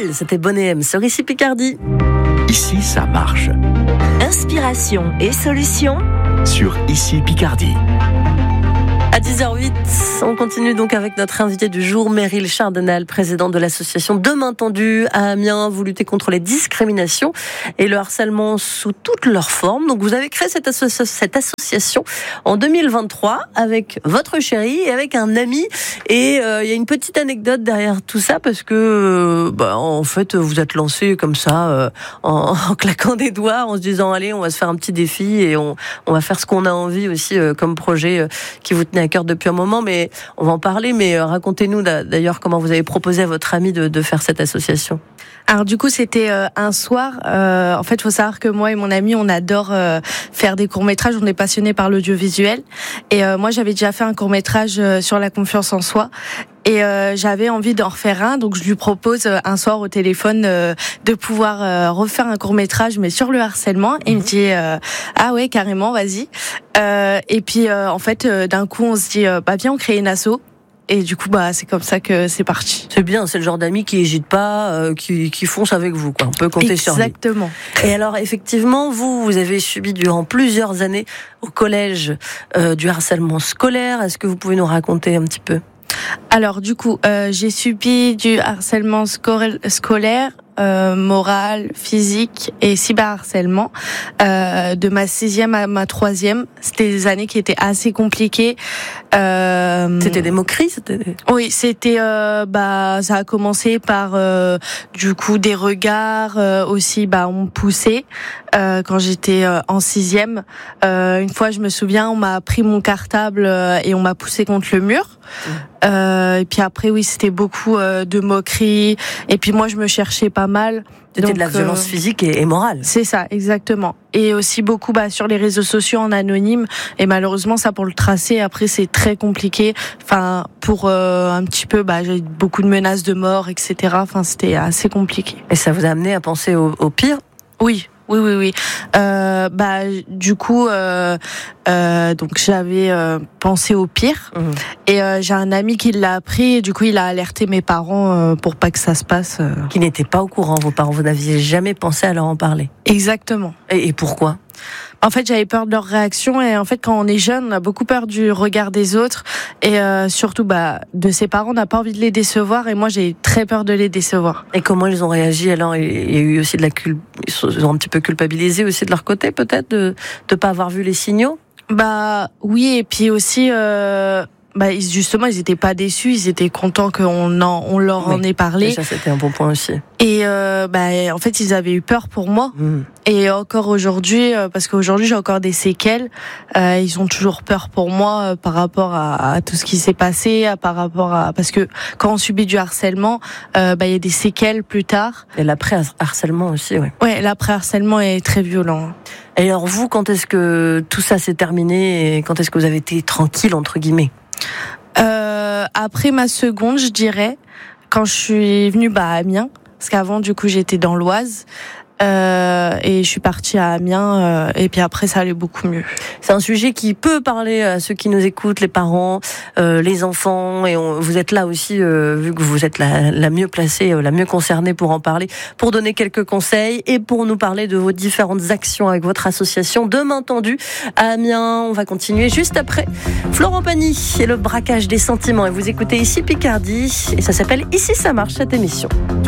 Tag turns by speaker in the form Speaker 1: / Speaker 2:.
Speaker 1: c'était Bonnet M sur Ici Picardie.
Speaker 2: Ici, ça marche.
Speaker 3: Inspiration et solutions
Speaker 2: Sur Ici Picardie.
Speaker 1: À 10h08, on continue donc avec notre invité du jour, Meryl Chardonnal, présidente de l'association Deux Mains Tendues à Amiens. Vous luttez contre les discriminations et le harcèlement sous toutes leurs formes. Donc vous avez créé cette association en 2023 avec votre chérie et avec un ami. Et il y a une petite anecdote derrière tout ça parce que en fait vous êtes lancé comme ça en claquant des doigts, en se disant allez, on va se faire un petit défi et on va faire ce qu'on a envie aussi comme projet qui vous tenait à cœur depuis un moment, mais on va en parler. Mais racontez-nous d'ailleurs comment vous avez proposé à votre ami de faire cette association.
Speaker 4: Alors du coup c'était un soir, en fait il faut savoir que moi et mon ami on adore faire des courts-métrages, on est passionnés par l'audiovisuel et moi j'avais déjà fait un court-métrage sur la confiance en soi. Et j'avais envie d'en refaire un, donc je lui propose un soir au téléphone de pouvoir refaire un court-métrage mais sur le harcèlement. Et il me dit ah ouais carrément, vas-y. Et puis en fait d'un coup on se dit viens on crée une asso. Et du coup, c'est comme ça que c'est parti.
Speaker 1: C'est bien, c'est le genre d'amis qui n'hésite pas, qui fonce avec vous, quoi. On peut compter sur lui.
Speaker 4: Exactement.
Speaker 1: Et alors, effectivement, vous avez subi durant plusieurs années au collège du harcèlement scolaire. Est-ce que vous pouvez nous raconter un petit peu ?
Speaker 4: Alors, du coup, j'ai subi du harcèlement scolaire, moral, physique et cyberharcèlement de ma 6e à ma 3e. C'était des années qui étaient assez compliquées.
Speaker 1: C'était des moqueries,
Speaker 4: Oui, c'était ça a commencé par du coup des regards aussi on me poussait quand j'étais en 6e. Une fois, je me souviens, on m'a pris mon cartable et on m'a poussé contre le mur. Et puis après oui, c'était beaucoup de moqueries et puis moi je me cherchais pas mal.
Speaker 1: C'était de la violence physique et morale.
Speaker 4: C'est ça, exactement. Et aussi beaucoup sur les réseaux sociaux en anonyme. Et malheureusement, ça pour le tracer, après c'est très compliqué. Enfin, pour un petit peu, j'ai beaucoup de menaces de mort, etc. Enfin, c'était assez compliqué.
Speaker 1: Et ça vous a amené à penser au pire ?
Speaker 4: Oui. Du coup, donc j'avais pensé au pire. Et j'ai un ami qui l'a appris. Et du coup, il a alerté mes parents pour pas que ça se passe.
Speaker 1: Qui n'étaient pas au courant, vos parents. Vous n'aviez jamais pensé à leur en parler.
Speaker 4: Exactement.
Speaker 1: Et pourquoi ?
Speaker 4: En fait, j'avais peur de leur réaction et en fait, quand on est jeune, on a beaucoup peur du regard des autres et surtout de ses parents. On n'a pas envie de les décevoir et moi, j'ai très peur de les décevoir.
Speaker 1: Et comment ils ont réagi alors ? Il y a eu aussi ils ont un petit peu culpabilisé aussi de leur côté, peut-être, de pas avoir vu les signaux ?
Speaker 4: Oui, et puis aussi. Justement, ils étaient pas déçus, ils étaient contents qu'on leur en ait parlé.
Speaker 1: Et ça, c'était un bon point aussi.
Speaker 4: Et en fait, ils avaient eu peur pour moi. Et encore aujourd'hui, parce qu'aujourd'hui j'ai encore des séquelles, ils ont toujours peur pour moi par rapport à tout ce qui s'est passé, parce que quand on subit du harcèlement, il y a des séquelles plus tard.
Speaker 1: Et l'après-harcèlement aussi, oui.
Speaker 4: Ouais, l'après-harcèlement est très violent.
Speaker 1: Et alors vous, quand est-ce que tout ça s'est terminé et quand est-ce que vous avez été tranquille entre guillemets ?
Speaker 4: Après ma seconde, je dirais, quand je suis venue à Amiens, parce qu'avant du coup j'étais dans l'Oise. Et je suis partie à Amiens et puis après ça allait beaucoup mieux.
Speaker 1: C'est un sujet qui peut parler à ceux qui nous écoutent, les parents, les enfants, et vous êtes là aussi, vu que vous êtes la mieux placée, la mieux concernée pour en parler, pour donner quelques conseils et pour nous parler de vos différentes actions avec votre association Deux Mains Tendues à Amiens. On va continuer juste après Florent Pagny et le braquage des sentiments, et vous écoutez Ici Picardie et ça s'appelle Ici ça marche, cette émission.